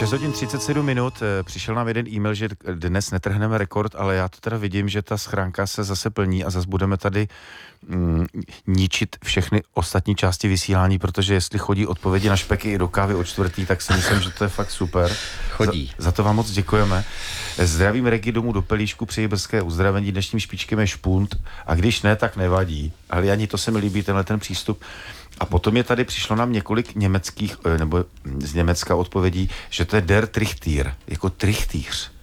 6 hodin 37 minut, přišel nám jeden e-mail, že dnes netrhneme rekord, ale já to teda vidím, že ta schránka se zase plní a zase budeme tady ničit všechny ostatní části vysílání, protože jestli chodí odpovědi na špeky i do kávy o 4, tak si myslím, že to je fakt super. Chodí. Za to vám moc děkujeme. Zdravím Regi domů do Pelíšku, přeji brzké uzdravení, dnešním špičkem je špunt a když ne, tak nevadí. Ale ani to se mi líbí, tenhle ten přístup. A potom je tady, přišlo nám několik německých, nebo z Německa odpovědí, že to je der Trichtier, jako trichtýř.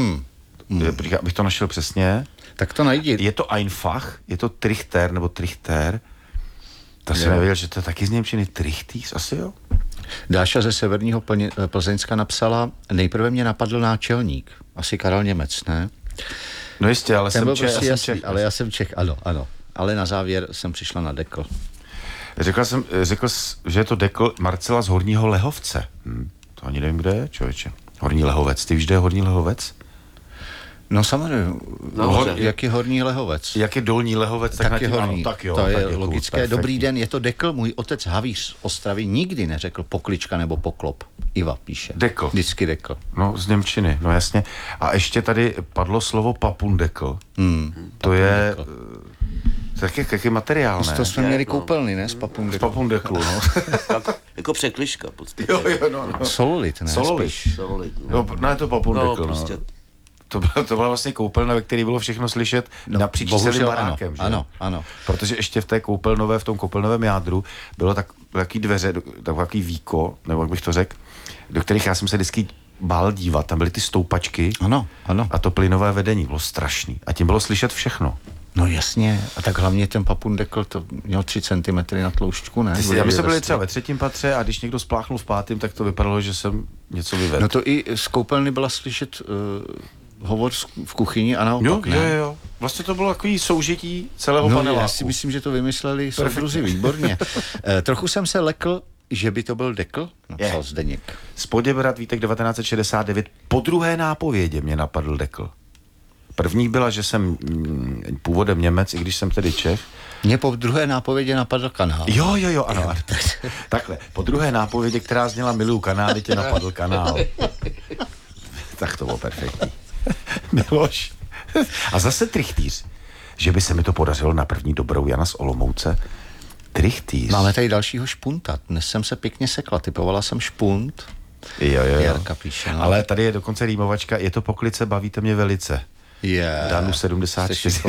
Abych to našel přesně. Tak to najdi. Je to einfach, je to Trichter, nebo Trichter. To jsem nevěděl, že to je taky z němčiny Trichtýř, asi jo? Dáša ze severního Plzeňska napsala, nejprve mě napadl náčelník, asi Karel Němec, ne? No jistě, ale Ten jsem byl Čech. prostě jasný, ale já jsem Čech, ano. Ale na závěr jsem přišla na Dekl. Řekl, že je to Dekl Marcela z Horního Lehovce. To ani nevím, kde je, člověče. Horní Lehovec. Ty víš, kde je Horní Lehovec? No samozřejmě. Jak je Horní Lehovec? Jak je Dolní Lehovec, tak je Horní. Tak jo, to tak je děkuju, logické. perfektní. Dobrý den, je to Dekl. Můj otec Havíř z Ostravy nikdy neřekl poklička nebo poklop. Iva píše. Dekl. Vždycky Dekl. No, z němčiny, no jasně. A ještě tady padlo slovo papundekl. To je... Tak jaký materiál, ne? To jsme měli koupelny, ne? Z Papundeklu. Z papundeklu, no. Jako překližka v podstatě. jo, no. Sololit, ne? Sololit. Spíš. Sololit, No, je to papundekl, no. prostě. To byla vlastně koupelna, ve které bylo všechno slyšet napříč celým barákem, že? Ano. Protože ještě v té koupelnové, v tom koupelnovém jádru bylo takový dveře, takový víko, nebo jak bych to řekl, do kterých já jsem se vždycky bál dívat. Tam byly ty stoupačky Ano. a to plynové vedení bylo strašný. A tím bylo slyšet všechno. No jasně, a tak hlavně ten Papundekl to měl 3 cm na tloušťku, ne? My jsme byli třeba ve 3. patře a když někdo spláchnul v 5., tak to vypadalo, že jsem něco vyvedl. No to i z koupelny byla slyšet hovor v kuchyni a naopak, ne? Jo. Vlastně to bylo takový soužití celého paneláku. Já si myslím, že to vymysleli soudruzi výborně. Trochu jsem se lekl, že by to byl Dekl, napsal Zdeněk. Z Poděbrad Vítek 1969 po druhé nápovědě mě napadl Dekl. První byla, že jsem původem Němec, i když jsem tedy Čech. Mě po druhé nápovědě napadl kanál. Jo, ano. Takhle, po druhé nápovědě, která zněla miluju kanály, tě napadl kanál. Tak to bylo perfektní. Miloš. A zase trichtýř. Že by se mi to podařilo na první dobrou Jana z Olomouce. Trichtýř. Máme tady dalšího špunta. Dnes jsem se pěkně sekla. Typovala jsem špunt. Jo. Jarka píše. No. Ale tady je dokonce rýmovačka. Je to poklice, bavíte mě velice. Danu 74.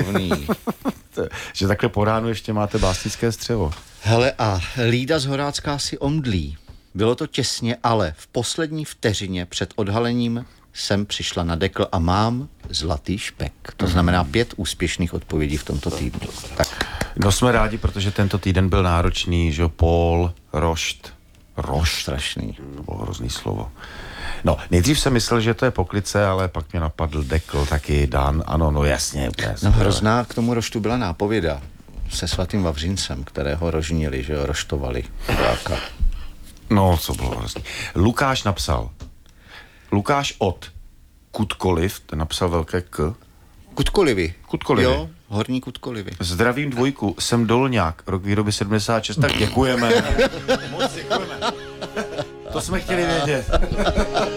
Že takhle po ránu ještě máte básnické střevo. Hele, a Lída z Horácká si omdlí. Bylo to těsně, ale v poslední vteřině před odhalením jsem přišla na Dekl a mám zlatý špek. To znamená 5 úspěšných odpovědí v tomto týdnu. Tak. No jsme rádi, protože tento týden byl náročný, že jo, Pól, Rošt. Strašný. To bylo hrozný slovo. No, nejdřív jsem myslel, že to je poklice, ale pak mě napadl Dekl, taky Dan, ano, no jasně. No hrozná k tomu Roštu byla nápověda se svatým Vavřincem, kterého rožnili, že jo, roštovali. No, co bylo hrozný. Lukáš napsal. Lukáš od Kutkoliv, ten napsal velké K. Kutkolivy. Jo, Horní Kutkolivy. Zdravím dvojku, jsem Dolňák, rok výroby 76, tak děkujeme. Moc děkujeme. To jsme chtěli vědět.